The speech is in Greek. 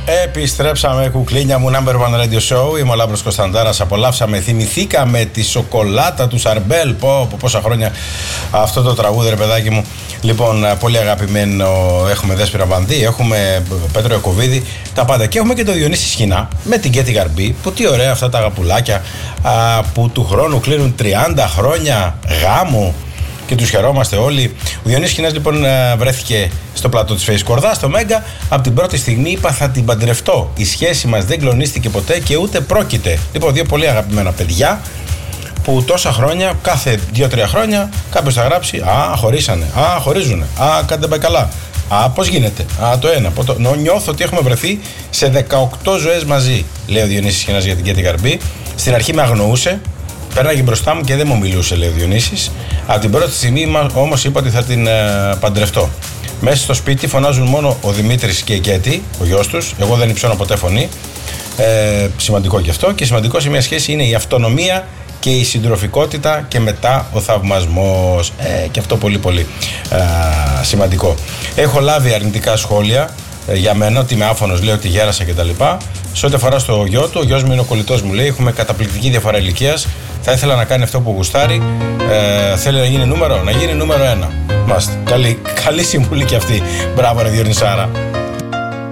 Επιστρέψαμε, κουκλίνια μου, Number One Radio Show. Είμαι ο Λάμπρος Κωνσταντάρας. Απολαύσαμε, θυμηθήκαμε τη σοκολάτα του Σαρμπέλ. Πόσα χρόνια αυτό το τραγούδι, ρε παιδάκι μου. Λοιπόν, πολύ αγαπημένο. Έχουμε Δέσποιρα Βανδύ, έχουμε Πέτρο Ιακωβίδη, τα πάντα. Και έχουμε και το Διονύση Σχοινά με την Κέτη Γαρμπή. Που τι ωραία αυτά τα αγαπουλάκια που του χρόνου κλείνουν 30 χρόνια γάμου. Και τους χαιρόμαστε όλοι. Ο Διονύσης Σχοινάς λοιπόν βρέθηκε στο πλατό της Face Κορδά, στο Μέγκα. Από την πρώτη στιγμή είπα θα την παντρευτώ. Η σχέση μας δεν κλονίστηκε ποτέ και ούτε πρόκειται. Λοιπόν, δύο πολύ αγαπημένα παιδιά που τόσα χρόνια, κάθε 2-3 χρόνια, κάποιος θα γράψει «Α, χωρίσανε», «Α, χωρίζουνε», «Α, κάτι δεν πάει καλά», «Α, πώς γίνεται», «Α, το ένα». Νιώθω ότι έχουμε βρεθεί σε 18 ζωές μαζί, λέει ο Διονύσης Σχοινάς για την Κέτη Γαρμπή. Στην αρχή με αγνοούσε. Πέρναγε μπροστά μου και δεν μου μιλούσε, λέει ο Διονύσης. Από την πρώτη στιγμή όμως είπα ότι θα την παντρευτώ. Μέσα στο σπίτι φωνάζουν μόνο ο Δημήτρης και η Κέτη, ο γιος τους. Εγώ δεν υψώνω ποτέ φωνή. Σημαντικό και αυτό. Και σημαντικό σε μια σχέση είναι η αυτονομία και η συντροφικότητα και μετά ο θαυμασμός. Και αυτό πολύ πολύ σημαντικό. Έχω λάβει αρνητικά σχόλια για μένα, ότι είμαι άφωνος, λέω ότι γέρασα κτλ. Σε ό,τι αφορά στο γιο του, ο γιος μου είναι ο κολλητός μου, λέει. Έχουμε καταπληκτική διαφορά ηλικίας. Θα ήθελα να κάνει αυτό που γουστάρει. Θέλει να γίνει νούμερο 1. Μάστε. Καλή συμβουλή και αυτή. Μπράβο, ρε Διονυσάρα.